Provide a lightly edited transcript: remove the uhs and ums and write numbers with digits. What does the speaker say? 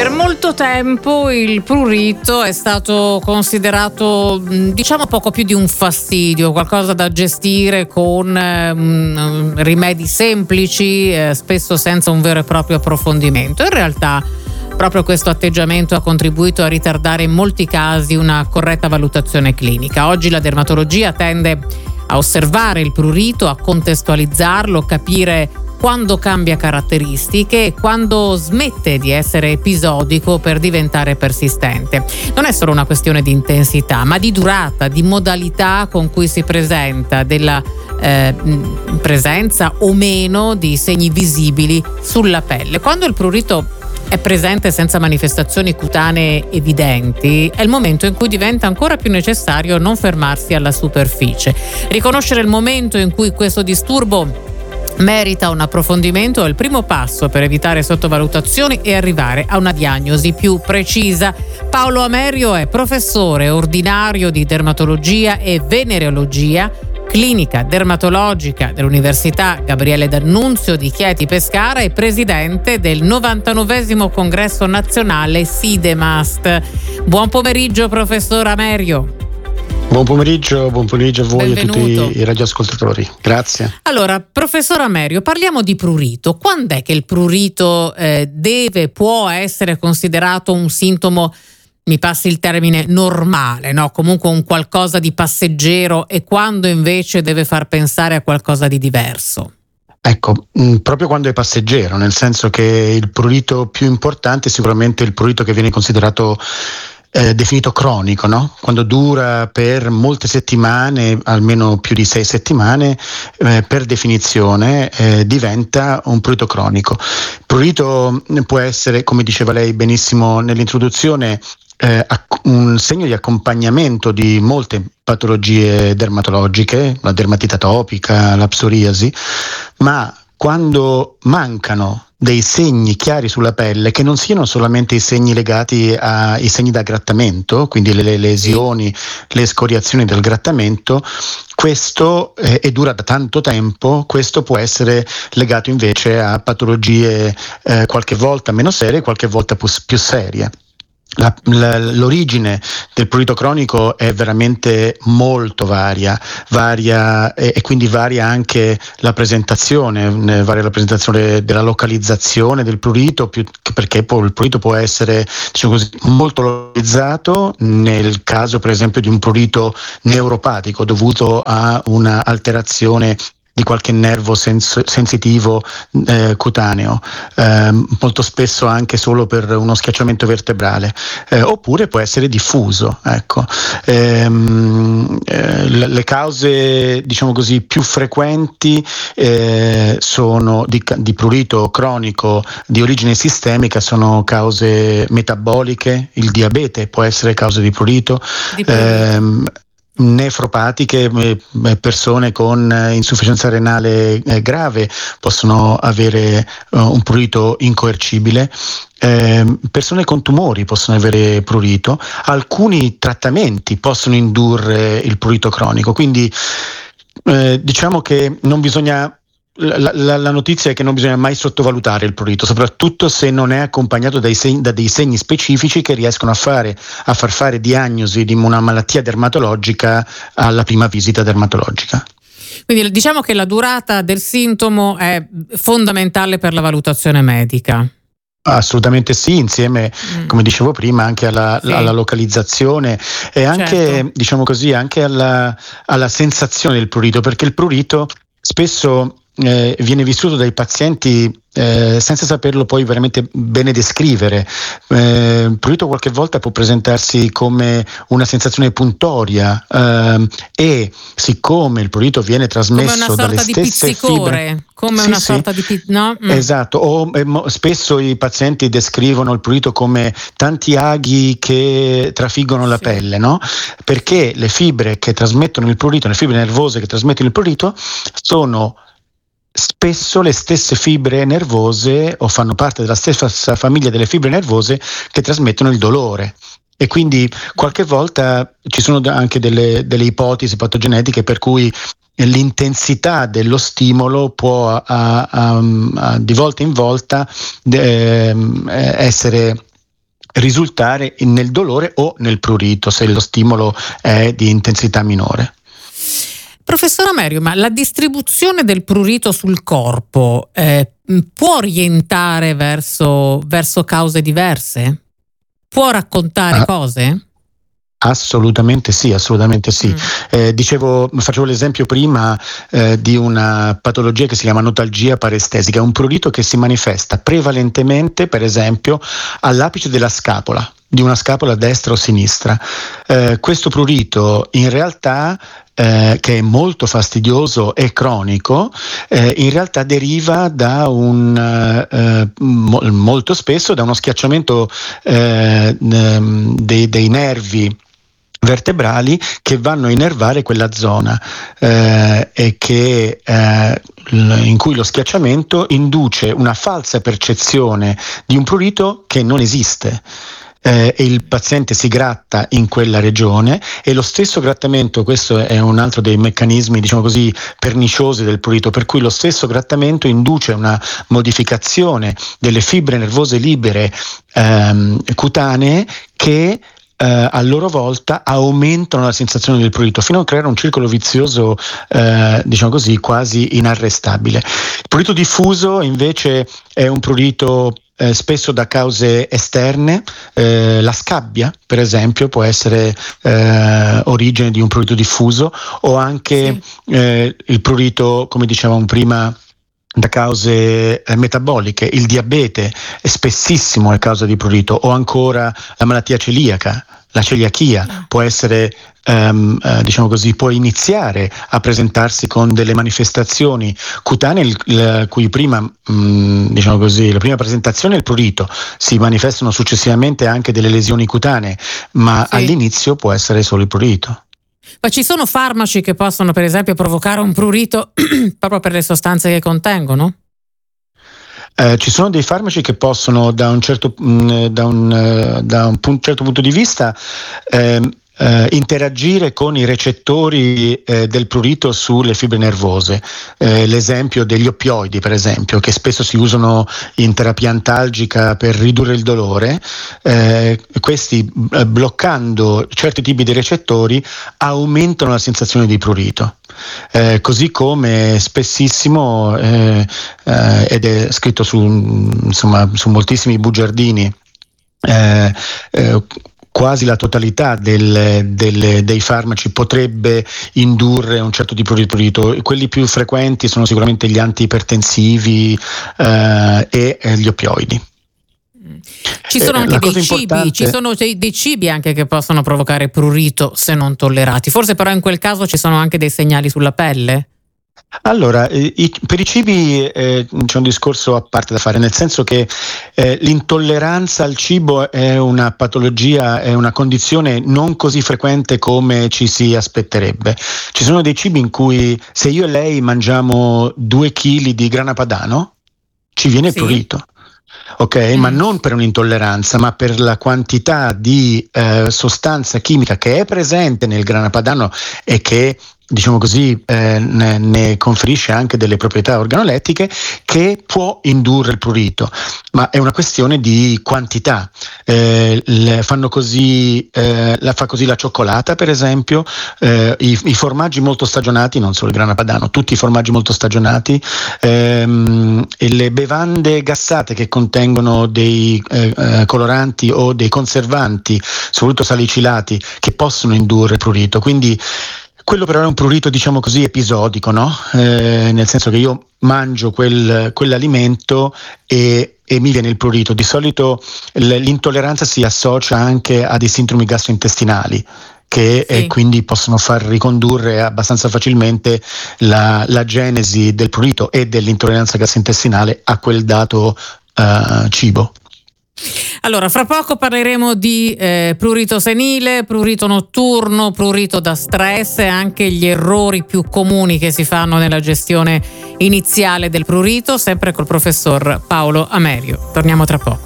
Per molto tempo il prurito è stato considerato, diciamo, poco più di un fastidio, qualcosa da gestire con rimedi semplici, spesso senza un vero e proprio approfondimento. In realtà proprio questo atteggiamento ha contribuito a ritardare in molti casi una corretta valutazione clinica. Oggi la dermatologia tende a osservare il prurito, a contestualizzarlo, capire quando cambia caratteristiche e quando smette di essere episodico per diventare persistente. Non è solo una questione di intensità, ma di durata, di modalità con cui si presenta, della presenza o meno di segni visibili sulla pelle. Quando il prurito è presente senza manifestazioni cutanee evidenti, è il momento in cui diventa ancora più necessario non fermarsi alla superficie. Riconoscere il momento in cui questo disturbo merita un approfondimento è il primo passo per evitare sottovalutazioni e arrivare a una diagnosi più precisa. Paolo Amerio è professore ordinario di dermatologia e venereologia, clinica dermatologica dell'Università Gabriele D'Annunzio di Chieti Pescara e presidente del 99° congresso nazionale SIDEMAST. Buon pomeriggio, professor Amerio. Buon pomeriggio a voi. Benvenuto. E tutti i radioascoltatori. Grazie. Allora, professor Amerio, parliamo di prurito. Quando è che il prurito può essere considerato un sintomo, mi passi il termine, normale, no? Comunque un qualcosa di passeggero, e quando invece deve far pensare a qualcosa di diverso? Ecco, proprio quando è passeggero, nel senso che il prurito più importante è sicuramente il prurito che viene considerato definito cronico, no? Quando dura per molte settimane, almeno più di 6 settimane, per definizione diventa un prurito cronico. Il prurito può essere, come diceva lei benissimo nell'introduzione, un segno di accompagnamento di molte patologie dermatologiche, la dermatite atopica, la psoriasi, ma quando mancano dei segni chiari sulla pelle, che non siano solamente i segni legati ai segni da grattamento, quindi le lesioni, le scoriazioni del grattamento, questo e dura da tanto tempo, questo può essere legato invece a patologie qualche volta meno serie, qualche volta più serie. L'origine del prurito cronico è veramente molto varia e quindi varia anche la presentazione, varia la presentazione della localizzazione del prurito, perché poi il prurito può essere, diciamo così, molto localizzato nel caso per esempio di un prurito neuropatico dovuto a una alterazione di qualche nervo sensitivo cutaneo, molto spesso anche solo per uno schiacciamento vertebrale, oppure può essere diffuso. Ecco. Le cause, diciamo così, più frequenti sono di prurito cronico di origine sistemica, sono cause metaboliche. Il diabete può essere causa di prurito. Nefropatiche, persone con insufficienza renale grave possono avere un prurito incoercibile, persone con tumori possono avere prurito, alcuni trattamenti possono indurre il prurito cronico, quindi diciamo che non bisogna. La notizia è che non bisogna mai sottovalutare il prurito, soprattutto se non è accompagnato da dei segni specifici che riescono a far fare diagnosi di una malattia dermatologica alla prima visita dermatologica. Quindi diciamo che la durata del sintomo è fondamentale per la valutazione medica. Assolutamente sì, insieme, come dicevo prima, anche alla localizzazione e anche, certo, diciamo così, anche alla sensazione del prurito, perché il prurito spesso viene vissuto dai pazienti senza saperlo poi veramente bene descrivere. Il prurito qualche volta può presentarsi come una sensazione puntoria e siccome il prurito viene trasmesso dalle stesse fibre, come una sorta di no? Esatto, spesso i pazienti descrivono il prurito come tanti aghi che trafiggono la pelle, no? Perché le fibre che trasmettono il prurito, le fibre nervose che trasmettono il prurito sono spesso le stesse fibre nervose o fanno parte della stessa famiglia delle fibre nervose che trasmettono il dolore. E quindi qualche volta ci sono anche delle ipotesi patogenetiche per cui l'intensità dello stimolo può di volta in volta essere risultare nel dolore o nel prurito se lo stimolo è di intensità minore. Professor Amerio, ma la distribuzione del prurito sul corpo può orientare verso cause diverse? Può raccontare cose? Assolutamente sì. Facevo l'esempio prima di una patologia che si chiama notalgia parestesica, un prurito che si manifesta prevalentemente, per esempio, all'apice della scapola, di una scapola destra o sinistra. Questo prurito in realtà che è molto fastidioso e cronico, in realtà deriva da molto spesso da uno schiacciamento dei nervi vertebrali che vanno a innervare quella zona e che in cui lo schiacciamento induce una falsa percezione di un prurito che non esiste. E il paziente si gratta in quella regione, e lo stesso grattamento, questo è un altro dei meccanismi, diciamo così, perniciosi del prurito, per cui lo stesso grattamento induce una modificazione delle fibre nervose libere cutanee che a loro volta aumentano la sensazione del prurito, fino a creare un circolo vizioso, diciamo così, quasi inarrestabile. Il prurito diffuso invece è un prurito spesso da cause esterne. La scabbia, per esempio, può essere origine di un prurito diffuso, o anche il prurito, come dicevamo prima, da cause metaboliche. Il diabete è spessissimo causa di prurito, o ancora la malattia celiaca. La celiachia può essere, diciamo così, può iniziare a presentarsi con delle manifestazioni cutanee, cui prima, diciamo così, la prima presentazione è il prurito, si manifestano successivamente anche delle lesioni cutanee, ma all'inizio può essere solo il prurito. Ma ci sono farmaci che possono, per esempio, provocare un prurito proprio per le sostanze che contengono? Ci sono dei farmaci che possono, da un certo punto di vista, interagire con i recettori del prurito sulle fibre nervose. L'esempio degli oppioidi, per esempio, che spesso si usano in terapia antalgica per ridurre il dolore. Questi, bloccando certi tipi di recettori, aumentano la sensazione di prurito. Così come spessissimo, ed è scritto su moltissimi bugiardini, quasi la totalità dei farmaci potrebbe indurre un certo tipo di prurito. Quelli più frequenti sono sicuramente gli antiipertensivi e gli oppioidi. Ci sono anche dei cibi, ci sono dei cibi anche che possono provocare prurito se non tollerati. Forse però in quel caso ci sono anche dei segnali sulla pelle? Allora, per i cibi c'è un discorso a parte da fare, nel senso che l'intolleranza al cibo è una patologia, è una condizione non così frequente come ci si aspetterebbe. Ci sono dei cibi in cui, se io e lei mangiamo 2 chili di grana padano, ci viene il prurito. Ok, ma non per un'intolleranza, ma per la quantità di sostanza chimica che è presente nel grana padano e che, diciamo così, ne conferisce anche delle proprietà organolettiche, che può indurre il prurito, ma è una questione di quantità. La fa così la cioccolata, per esempio, i formaggi molto stagionati, non solo il grana padano, tutti i formaggi molto stagionati, e le bevande gassate che contengono dei coloranti o dei conservanti, soprattutto salicilati, che possono indurre prurito. Quindi quello però è un prurito, diciamo così, episodico, no? Nel senso che io mangio quell'alimento e mi viene il prurito. Di solito l'intolleranza si associa anche a dei sindromi gastrointestinali, che quindi possono far ricondurre abbastanza facilmente la genesi del prurito e dell'intolleranza gastrointestinale a quel dato cibo. Allora, fra poco parleremo di prurito senile, prurito notturno, prurito da stress e anche gli errori più comuni che si fanno nella gestione iniziale del prurito, sempre col professor Paolo Amerio. Torniamo tra poco.